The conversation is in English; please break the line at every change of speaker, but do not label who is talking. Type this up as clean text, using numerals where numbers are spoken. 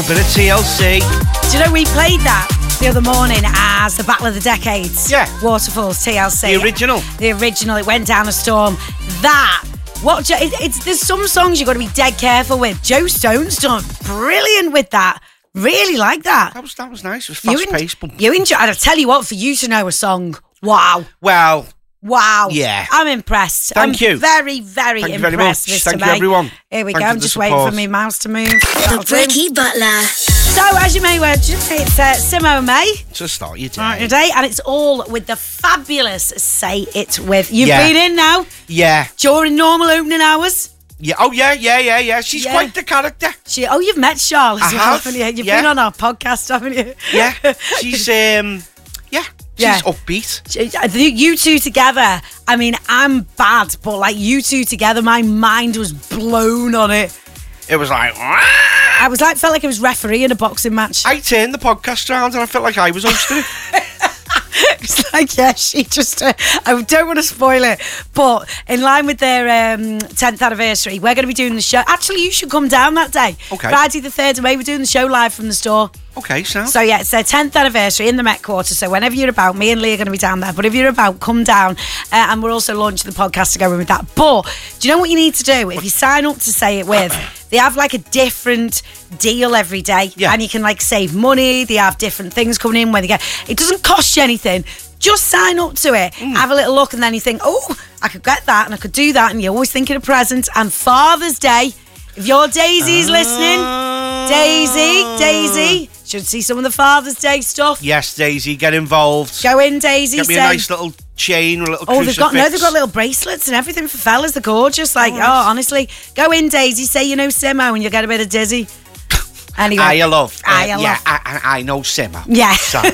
a bit of TLC.
Do you know we played that the other morning as the Battle of the Decades?
Yeah.
Waterfalls, TLC.
The original.
The original. It went down a storm. There's some songs you've got to be dead careful with. Joe Stone's done brilliant with that. Really like that.
That was nice. It was fast-paced.
You enjoy. And I tell you what, for you to know a song, wow.
Well,
wow.
Yeah.
I'm impressed.
Thank you.
Very, very
Thank
impressed,
you very much.
Mr.
Thank
May.
you, everyone.
Here we
Thank
go.
you
I'm
for
just
the
waiting for
support.
me mouse to move.
The Bricky Butler.
So, as you may well just say, it's Simo and May.
To start your day.
Right, today, and it's all with the fabulous Say It With. You've
Yeah.
been in now
Yeah.
during normal opening hours.
Yeah. Oh, yeah. She's
Yeah.
quite the character.
You've met Charlotte as
I
well,
have,
haven't you? You've
yeah.
been on our podcast, haven't you?
Yeah. She's, She's upbeat.
You two together, I mean, I'm bad, but like you two together, my mind was blown on it.
It was like...
Felt like I was refereeing a boxing match.
I turned the podcast around and I felt like I was hosting it.
It's like, yeah, she just... I don't want to spoil it, but in line with their 10th anniversary, we're going to be doing the show. Actually, you should come down that day.
Okay.
Friday the 3rd of May, we're doing the show live from the store.
Okay,
So yeah, it's their 10th anniversary in the Met Quarter. So whenever you're about, me and Lee are going to be down there. But if you're about, come down. And we're also launching the podcast to go in with that. But do you know what you need to do? If you sign up to Say It With, they have like a different deal every day.
Yeah.
And you can like save money. They have different things coming in when they get... It doesn't cost you anything. Just sign up to it. Have a little look and then you think, oh, I could get that and I could do that. And you're always thinking of presents. And Father's Day, if your Daisy's listening, Daisy, should see some of the Father's Day stuff.
Yes, Daisy, get involved.
Go in, Daisy.
Get me a nice little chain or a little
they've got
crucifix.
little bracelets and everything for fellas. They're gorgeous. Like, honestly, go in, Daisy. Say you know Simo, and you'll get a bit of dizzy. Anyway,
I love.
I love.
Yeah, I know Simmer.
Yeah.
So.